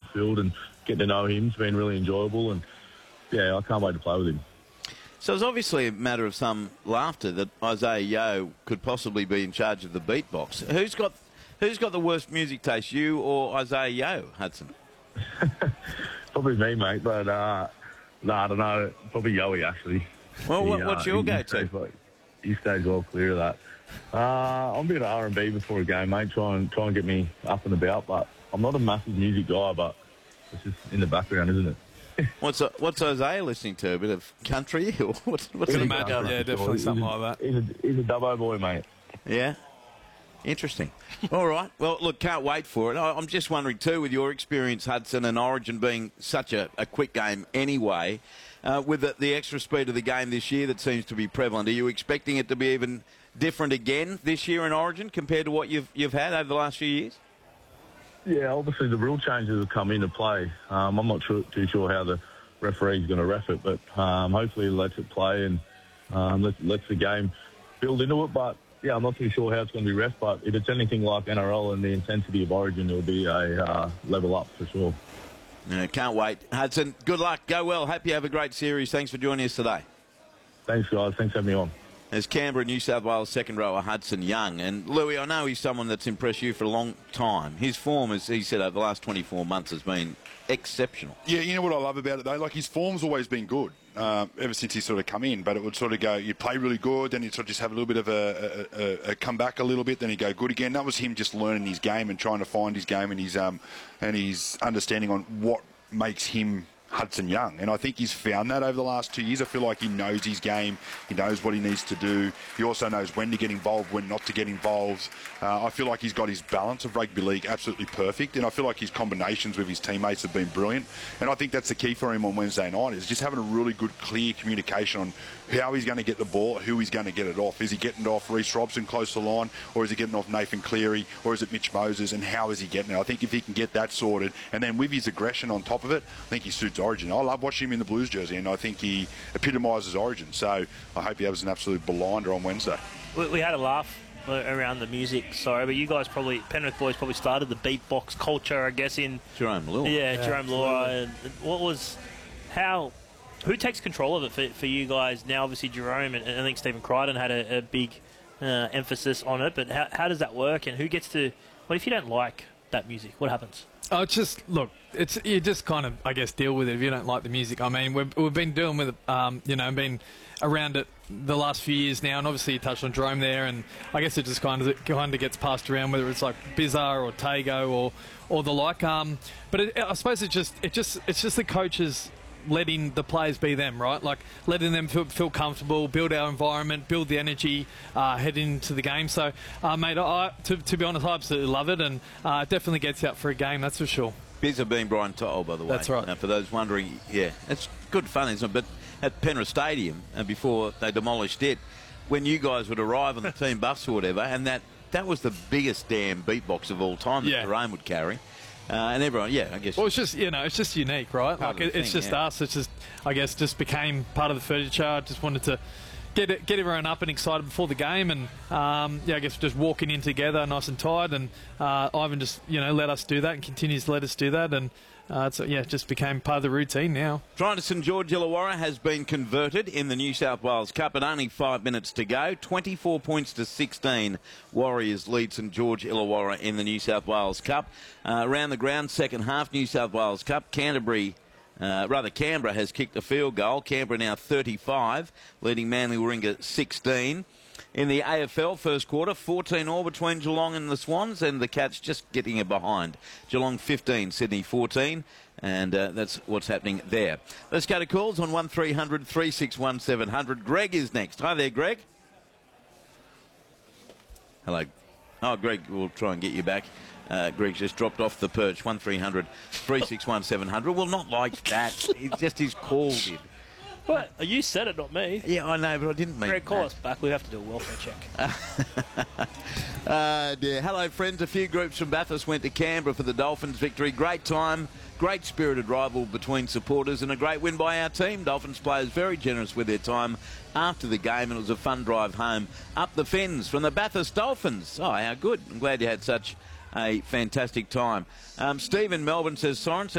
field, and getting to know him's been really enjoyable. And yeah, I can't wait to play with him. So it's obviously a matter of some laughter that Isaiah Yeo could possibly be in charge of the beatbox. Who's got the worst music taste, you or Isaiah Yeo, Hudson? Probably me, mate. But no, I don't know. Probably Yoey, actually. Well, what's your go-to? He stays well clear of that. I'm a bit of R&B before a game, mate. Try and get me up and about. But I'm not a massive music guy, but it's just in the background, isn't it? What's Isaiah listening to? A bit of country or what's Could imagine, yeah, definitely something like that. He's a Dubbo boy, mate. Yeah. Interesting. All right. Well, look, can't wait for it. I'm just wondering, too, with your experience, Hudson, and Origin being such a quick game anyway, with the extra speed of the game this year that seems to be prevalent, are you expecting it to be even different again this year in Origin compared to what you've had over the last few years? Yeah, obviously the rule changes have come into play. I'm not too sure how the referee's going to ref it, but hopefully he lets it play and lets the game build into it. But yeah, I'm not too sure how it's going to be ref, but if it's anything like NRL and the intensity of Origin, it'll be a level up for sure. Yeah, can't wait. Hudson, good luck. Go well. Hope you have a great series. Thanks for joining us today. Thanks, guys. Thanks for having me on. There's Canberra, New South Wales second rower Hudson Young. And Louis, I know he's someone that's impressed you for a long time. His form, as he said, over the last 24 months has been exceptional. Yeah, you know what I love about it, though? Like, his form's always been good ever since he sort of come in. But it would sort of go, you'd play really good, then you'd sort of just have a little bit of a come back a little bit, then he'd go good again. That was him just learning his game and trying to find his game and his understanding on what makes him Hudson Young, and I think he's found that over the last 2 years. I feel like he knows his game, he knows what he needs to do, he also knows when to get involved, when not to get involved. I feel like he's got his balance of rugby league absolutely perfect, and I feel like his combinations with his teammates have been brilliant, and I think that's the key for him on Wednesday night, is just having a really good, clear communication on how he's going to get the ball, who he's going to get it off. Is he getting it off Reece Robson close to the line, or is he getting off Nathan Cleary, or is it Mitch Moses, and how is he getting it? I think if he can get that sorted, and then with his aggression on top of it, I think he suits Origin. I love watching him in the Blues jersey, and I think he epitomises Origin, so I hope he has an absolute blinder on Wednesday. We had a laugh around the music, sorry, but you guys probably, Penrith boys probably started the beatbox culture, I guess, in Jerome Lua. Yeah, Jerome Lua. And who takes control of it for you guys now? Obviously Jerome, and I think Stephen Crichton had a big emphasis on it, but how does that work, and who gets to, what if you don't like that music, what happens? Oh, it's just, look, you just kind of, I guess, deal with it if you don't like the music. I mean, we've been dealing with it, been around it the last few years now, and obviously you touched on Jerome there, and I guess it just kind of gets passed around, whether it's like Bizarre or Tago or the like. But I suppose it's just the coaches letting the players be them, right? Like letting them feel comfortable, build our environment, build the energy heading into the game. So, mate, to be honest, I absolutely love it, and definitely gets you up for a game, that's for sure. Bizza being Brian To'o, by the way. That's right. For those wondering, yeah, it's good fun, isn't it? But at Penrith Stadium, and before they demolished it, when you guys would arrive on the team bus or whatever, and that was the biggest damn beatbox of all time that Jerome would carry. And everyone, yeah, I guess. Well, it's just, it's just unique, right? Like it's just us. It's just, I guess, just became part of the furniture. I just wanted to get everyone up and excited before the game, and I guess just walking in together, nice and tight. And Ivan just, let us do that and continues to let us do that, and it just became part of the routine now. Trying to St George Illawarra has been converted in the New South Wales Cup, and only 5 minutes to go. 24 points to 16. Warriors lead St George Illawarra in the New South Wales Cup. Around the ground, second half, New South Wales Cup. Canberra has kicked a field goal. Canberra now 35, leading Manly Warringah 16. In the AFL first quarter, 14-all between Geelong and the Swans, and the Cats just getting it behind. Geelong 15, Sydney 14, and that's what's happening there. Let's go to calls on 1300 361 700. Greg is next. Hi there, Greg. Hello. Oh, Greg, we'll try and get you back. Greg's just dropped off the perch. 1300 361 700. Well, not like that. It's just his call did. What? You said it, not me. Yeah, I know, but I didn't mean Greg, call us back. We have to do a welfare check. Dear. Hello, friends. A few groups from Bathurst went to Canberra for the Dolphins victory. Great time, great spirited rival between supporters, and a great win by our team. Dolphins players very generous with their time after the game, and it was a fun drive home up the Fens from the Bathurst Dolphins. Oh, how good. I'm glad you had such a fantastic time. Steve in Melbourne says Sorensen